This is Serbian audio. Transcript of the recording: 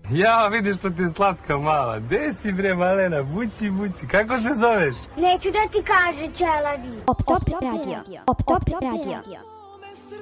Ja, vidiš što ti je slatka mala. Gde si bre, malena? Buci, buci. Kako se zoveš? Neću da ti kaže, ćelavi. Op top radio. Op top radio.